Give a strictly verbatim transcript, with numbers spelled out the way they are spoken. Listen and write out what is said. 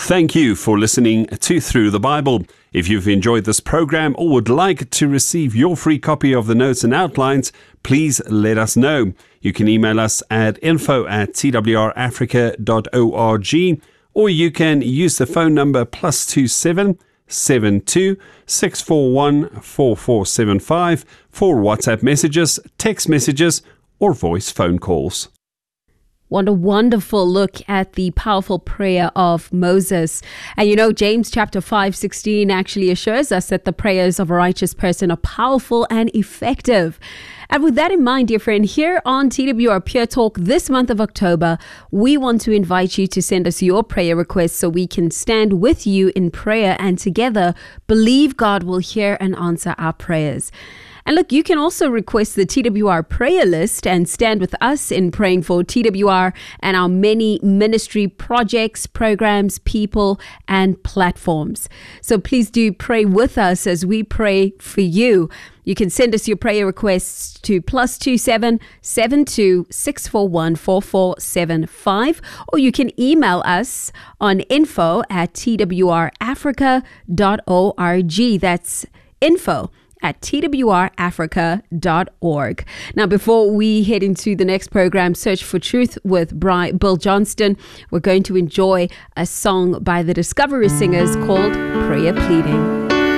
Thank you for listening to Through the Bible. If you've enjoyed this program or would like to receive your free copy of the notes and outlines, please let us know. You can email us at info at t w r africa dot org, or you can use the phone number plus two seven seven two six four one four four seven five for WhatsApp messages, text messages, or voice phone calls. What a wonderful look at the powerful prayer of Moses. And you know, James chapter five sixteen actually assures us that the prayers of a righteous person are powerful and effective. And with that in mind, dear friend, here on T W R Pure Talk this month of October, we want to invite you to send us your prayer requests so we can stand with you in prayer and together believe God will hear and answer our prayers. And look, you can also request the T W R prayer list and stand with us in praying for T W R and our many ministry projects, programs, people, and platforms. So please do pray with us as we pray for you. You can send us your prayer requests to plus two seven seven two six four one four four seven five, or you can email us on info at t w r africa dot org. That's info at t w r africa dot org. Now, before we head into the next program, Search for Truth with Bri- Bill Johnston, we're going to enjoy a song by the Discovery Singers called Prayer Pleading.